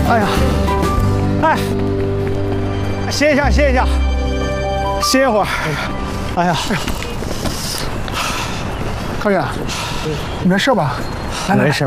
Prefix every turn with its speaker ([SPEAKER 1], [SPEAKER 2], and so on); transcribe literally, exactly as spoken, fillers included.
[SPEAKER 1] 哎呀，哎，歇一下，歇一下，歇一会儿。哎呀，
[SPEAKER 2] 高远，你没事吧？
[SPEAKER 1] 没事。